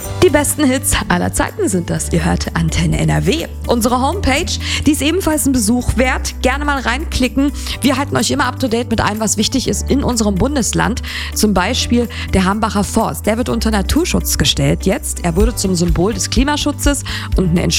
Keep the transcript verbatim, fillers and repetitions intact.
Die besten Hits aller Zeiten sind das. Ihr hört Antenne N R W. Unsere Homepage, die ist ebenfalls ein Besuch wert. Gerne mal reinklicken. Wir halten euch immer up to date mit allem, was wichtig ist in unserem Bundesland. Zum Beispiel der Hambacher Forst. Der wird unter Naturschutz gestellt jetzt. Er wurde zum Symbol des Klimaschutzes und eine